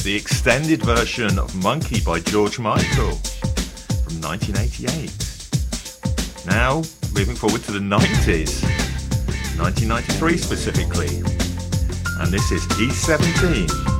the extended version of Monkey by George Michael from 1988. Now, moving forward to the 90s, 1993 specifically, and this is E17.